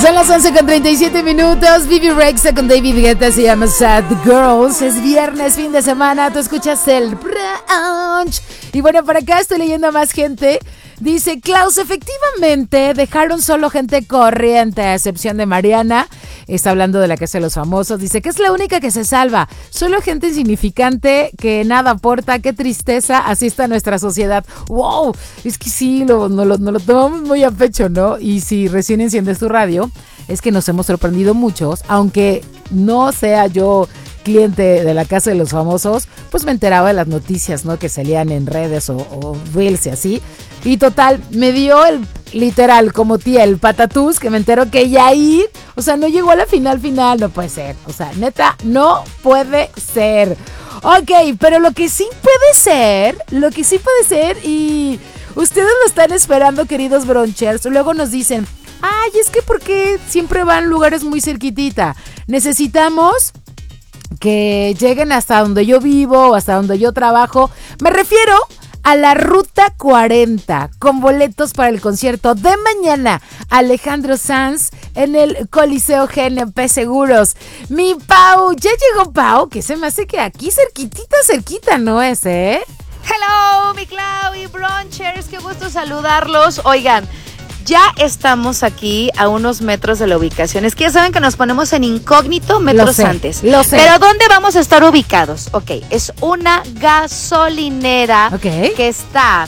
Son las 11:37. Vivi Rexha con David Guetta, se llama Sad Girls. Es viernes, fin de semana, tú escuchas el brunch. Y bueno, por acá estoy leyendo a más gente. Dice Klaus, efectivamente dejaron solo gente corriente, a excepción de Mariana. Está hablando de la Casa de los Famosos. Dice que es la única que se salva. Solo gente insignificante que nada aporta. Qué tristeza, así está nuestra sociedad. ¡Wow! Es que sí, nos lo tomamos muy a pecho, ¿no? Y si recién enciendes tu radio, es que nos hemos sorprendido muchos. Aunque no sea yo cliente de la Casa de los Famosos, pues me enteraba de las noticias, ¿no? Que salían en redes o reels y así. Y total, me dio el literal, como tía, el patatús, que me entero que Yair, o sea, no llegó a la final, no puede ser. O sea, neta, no puede ser. Ok, pero lo que sí puede ser, y ustedes lo están esperando, queridos bronchers, luego nos dicen, ay, es que ¿por qué siempre van lugares muy cerquitita? Necesitamos que lleguen hasta donde yo vivo o hasta donde yo trabajo. Me refiero a la Ruta 40, con boletos para el concierto de mañana, Alejandro Sanz, en el Coliseo GNP Seguros. Mi Pau, ya llegó Pau, que se me hace que aquí cerquita no es, ¿eh? Hello, mi Clau y Bronchers, qué gusto saludarlos. Oigan, ya estamos aquí a unos metros de la ubicación. Es que ya saben que nos ponemos en incógnito metros antes. Lo sé. Pero ¿dónde vamos a estar ubicados? Ok, es una gasolinera que está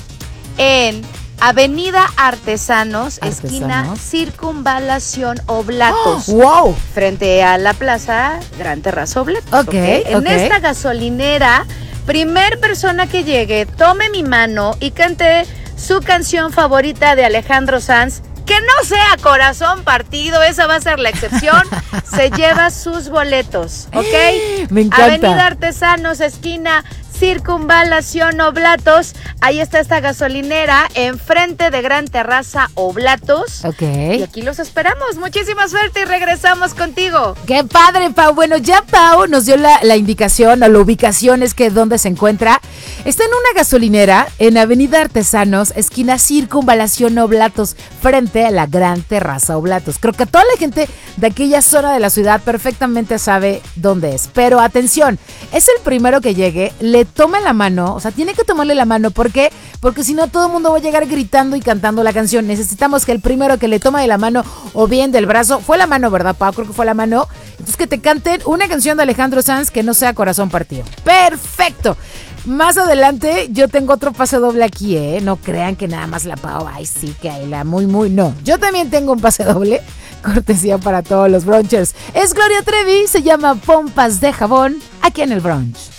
en Avenida Artesanos, esquina Circunvalación Oblatos. Oh, ¡wow! Frente a la plaza Gran Terraza Oblatos. En esta gasolinera, primer persona que llegue, tome mi mano y cante su canción favorita de Alejandro Sanz, que no sea Corazón Partido, esa va a ser la excepción, se lleva sus boletos, ¿ok? Me encanta. Avenida Artesanos, esquina Circunvalación Oblatos, ahí está esta gasolinera, enfrente de Gran Terraza Oblatos. Ok. Y aquí los esperamos, muchísima suerte y regresamos contigo. ¡Qué padre, Pau! Bueno, ya Pau nos dio la indicación o la ubicación, es que dónde se encuentra. Está en una gasolinera en Avenida Artesanos, esquina Circunvalación Oblatos, frente a la Gran Terraza Oblatos. Creo que toda la gente de aquella zona de la ciudad perfectamente sabe dónde es. Pero atención, es el primero que llegue, le tome la mano, o sea, tiene que tomarle la mano. ¿Por qué? Porque si no, todo el mundo va a llegar gritando y cantando la canción. Necesitamos que el primero que le tome de la mano o bien del brazo, fue la mano, ¿verdad, Pau? Creo que fue la mano. Entonces, que te canten una canción de Alejandro Sanz que no sea Corazón Partido. ¡Perfecto! Más adelante yo tengo otro pase doble aquí, ¿eh? No crean que nada más la Pau, ay sí, que hay la muy, no. Yo también tengo un pase doble, cortesía para todos los bronchers. Es Gloria Trevi, se llama Pompas de Jabón, aquí en el brunch.